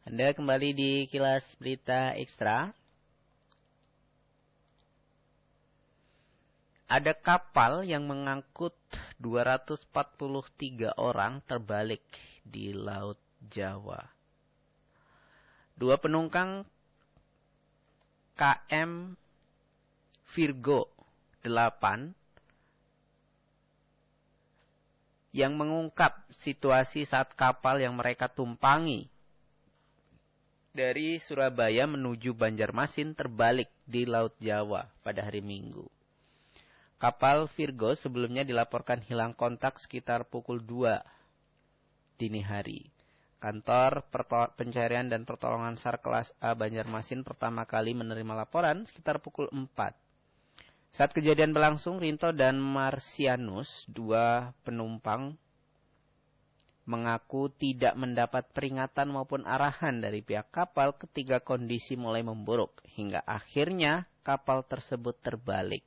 Anda kembali di Kilas Berita Ekstra. Ada kapal yang mengangkut 243 orang terbalik di Laut Jawa. 2 penumpang KM Virgo 8 yang mengungkap situasi saat kapal yang mereka tumpangi dari Surabaya menuju Banjarmasin terbalik di Laut Jawa pada hari Minggu. Kapal Virgo sebelumnya dilaporkan hilang kontak sekitar pukul 2 dini hari. Kantor Pencarian dan Pertolongan SAR kelas A Banjarmasin pertama kali menerima laporan sekitar pukul 4. Saat kejadian berlangsung, Rinto dan Marsianus, 2 penumpang, mengaku tidak mendapat peringatan maupun arahan dari pihak kapal ketika kondisi mulai memburuk, hingga akhirnya kapal tersebut terbalik.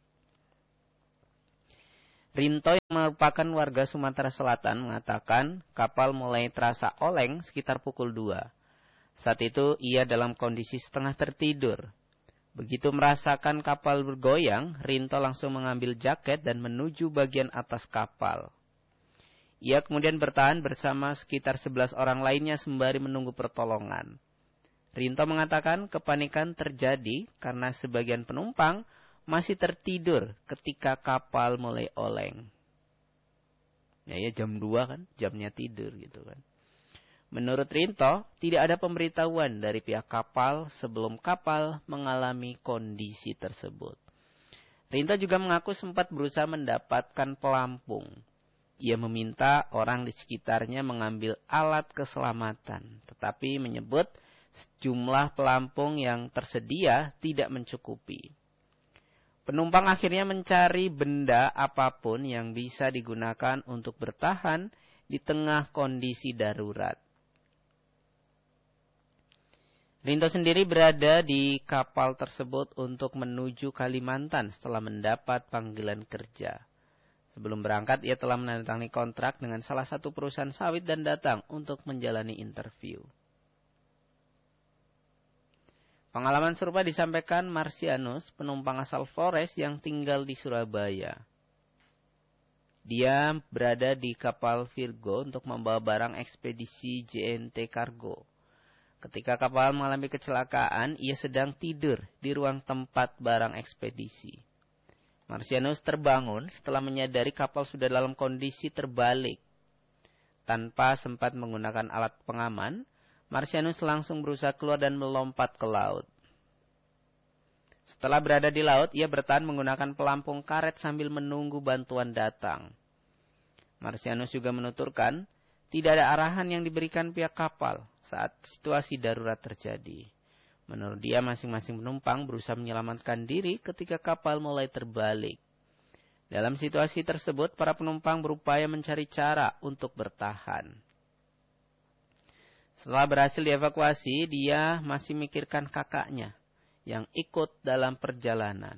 Rinto yang merupakan warga Sumatera Selatan mengatakan kapal mulai terasa oleng sekitar pukul 2. Saat itu ia dalam kondisi setengah tertidur. Begitu merasakan kapal bergoyang, Rinto langsung mengambil jaket dan menuju bagian atas kapal. Ia kemudian bertahan bersama sekitar 11 orang lainnya sembari menunggu pertolongan. Rinto mengatakan kepanikan terjadi karena sebagian penumpang masih tertidur ketika kapal mulai oleng. Ya jam 2 kan, jamnya tidur gitu kan. Menurut Rinto, tidak ada pemberitahuan dari pihak kapal sebelum kapal mengalami kondisi tersebut. Rinto juga mengaku sempat berusaha mendapatkan pelampung. Ia meminta orang di sekitarnya mengambil alat keselamatan, tetapi menyebut jumlah pelampung yang tersedia tidak mencukupi. Penumpang akhirnya mencari benda apapun yang bisa digunakan untuk bertahan di tengah kondisi darurat. Rinto sendiri berada di kapal tersebut untuk menuju Kalimantan setelah mendapat panggilan kerja. Sebelum berangkat, ia telah menandatangani kontrak dengan salah satu perusahaan sawit dan datang untuk menjalani interview. Pengalaman serupa disampaikan Marsianus, penumpang asal Flores yang tinggal di Surabaya. Dia berada di kapal Virgo untuk membawa barang ekspedisi JNT Cargo. Ketika kapal mengalami kecelakaan, ia sedang tidur di ruang tempat barang ekspedisi. Marsianus terbangun setelah menyadari kapal sudah dalam kondisi terbalik. Tanpa sempat menggunakan alat pengaman, Marsianus langsung berusaha keluar dan melompat ke laut. Setelah berada di laut, ia bertahan menggunakan pelampung karet sambil menunggu bantuan datang. Marsianus juga menuturkan, tidak ada arahan yang diberikan pihak kapal saat situasi darurat terjadi. Menurut dia, masing-masing penumpang berusaha menyelamatkan diri ketika kapal mulai terbalik. Dalam situasi tersebut, para penumpang berupaya mencari cara untuk bertahan. Setelah berhasil dievakuasi, dia masih memikirkan kakaknya yang ikut dalam perjalanan.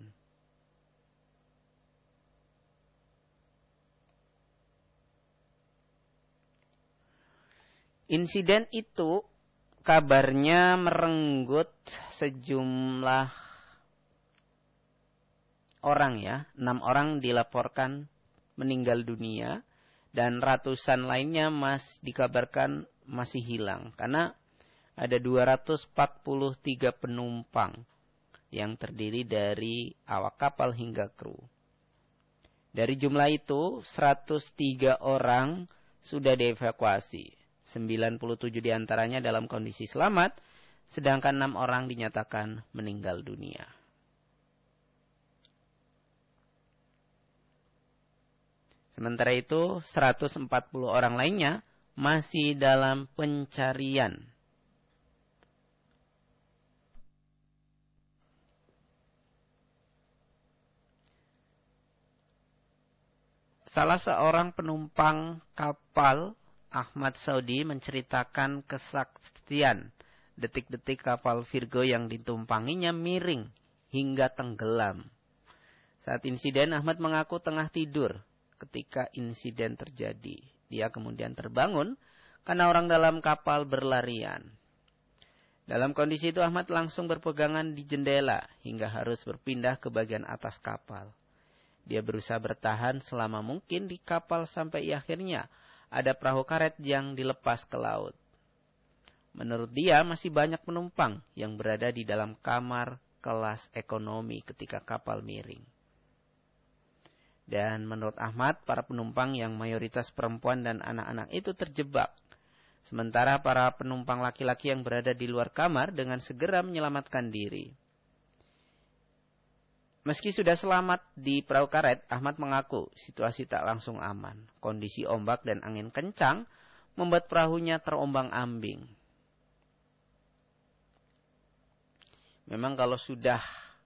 Insiden itu kabarnya merenggut sejumlah orang ya. 6 orang dilaporkan meninggal dunia dan ratusan lainnya dikabarkan masih hilang. Karena ada 243 penumpang yang terdiri dari awak kapal hingga kru. Dari jumlah itu, 103 orang sudah dievakuasi. 97 diantaranya dalam kondisi selamat, sedangkan 6 orang dinyatakan meninggal dunia. Sementara itu, 140 orang lainnya masih dalam pencarian. Salah seorang penumpang kapal, Ahmad Saudi, menceritakan kesaksian detik-detik kapal Virgo yang ditumpanginya miring hingga tenggelam. Saat insiden, Ahmad mengaku tengah tidur ketika insiden terjadi. Dia kemudian terbangun karena orang dalam kapal berlarian. Dalam kondisi itu Ahmad langsung berpegangan di jendela hingga harus berpindah ke bagian atas kapal. Dia berusaha bertahan selama mungkin di kapal sampai akhirnya ada perahu karet yang dilepas ke laut. Menurut dia masih banyak penumpang yang berada di dalam kamar kelas ekonomi ketika kapal miring. Dan menurut Ahmad, para penumpang yang mayoritas perempuan dan anak-anak itu terjebak. Sementara para penumpang laki-laki yang berada di luar kamar dengan segera menyelamatkan diri. Meski sudah selamat di perahu karet, Ahmad mengaku situasi tak langsung aman. Kondisi ombak dan angin kencang membuat perahunya terombang-ambing. Memang kalau sudah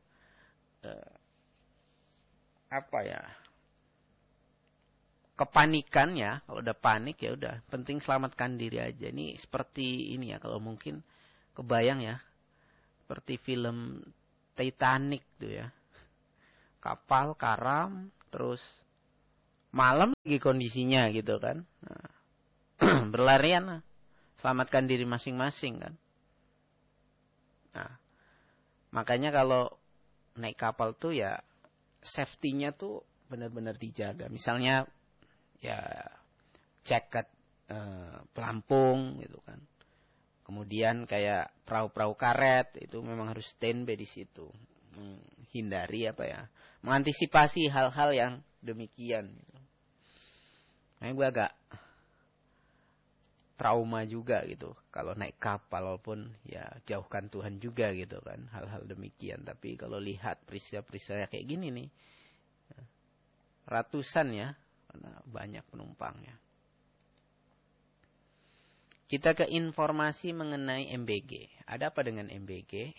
kepanikan ya, kalau udah panik ya udah, penting selamatkan diri aja. Ini seperti ini ya, kalau mungkin kebayang ya, seperti film Titanic tuh ya. Kapal karam, terus malam lagi kondisinya gitu kan. Nah, berlarian, selamatkan diri masing-masing kan. Nah, makanya kalau naik kapal tuh ya safety-nya tuh benar-benar dijaga. Misalnya ya jaket pelampung gitu kan. Kemudian kayak perahu-perahu karet itu memang harus standby di situ. Hindari mengantisipasi hal-hal yang demikian gitu. Nah, gue agak trauma juga gitu kalau naik kapal, walaupun ya jauhkan Tuhan juga gitu kan, hal-hal demikian. Tapi kalau lihat peristiwa-peristiwa kayak gini nih, ratusan ya, karena banyak penumpangnya. Kita ke informasi mengenai MBG. Ada apa dengan MBG?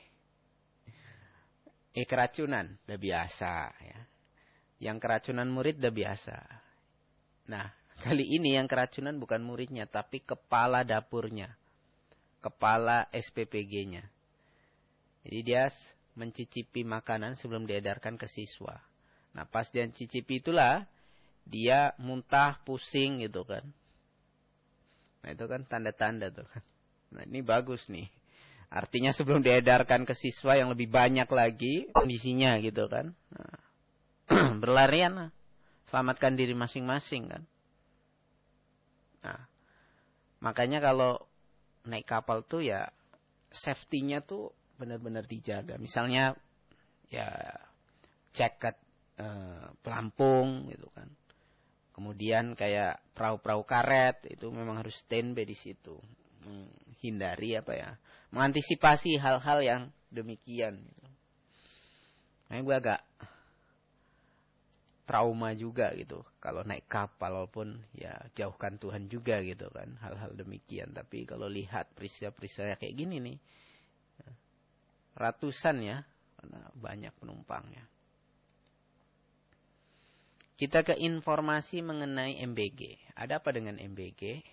Keracunan, udah biasa ya. Yang keracunan murid udah biasa. Nah, kali ini yang keracunan bukan muridnya, tapi kepala dapurnya. Kepala SPPG-nya. Jadi dia mencicipi makanan sebelum diedarkan ke siswa. Nah, pas dia cicipi itulah, dia muntah, pusing gitu kan. Nah, itu kan tanda-tanda tuh kan. Nah, ini bagus nih. Artinya sebelum diedarkan ke siswa yang lebih banyak lagi kondisinya gitu kan. Nah, berlarian, selamatkan diri masing-masing kan. Nah, makanya kalau naik kapal tuh ya safety-nya tuh benar-benar dijaga. Misalnya ya jaket pelampung gitu kan. Kemudian kayak perahu-perahu karet itu memang harus standby di situ. Hindari mengantisipasi hal-hal yang demikian gitu. Nah, gue agak trauma juga gitu kalau naik kapal, walaupun ya jauhkan Tuhan juga gitu kan, hal-hal demikian. Tapi kalau lihat peristiwa-peristiwa kayak gini nih, ratusan ya, karena banyak penumpangnya. Kita ke informasi mengenai MBG. Ada apa dengan MBG?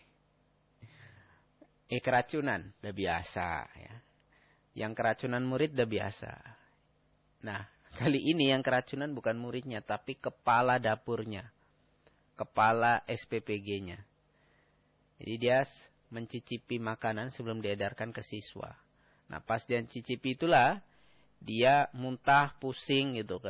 Keracunan, udah biasa ya. Yang keracunan murid udah biasa. Nah, kali ini yang keracunan bukan muridnya, tapi kepala dapurnya. Kepala SPPG-nya. Jadi dia mencicipi makanan sebelum diedarkan ke siswa. Nah, pas dia cicipi itulah, dia muntah, pusing gitu kan.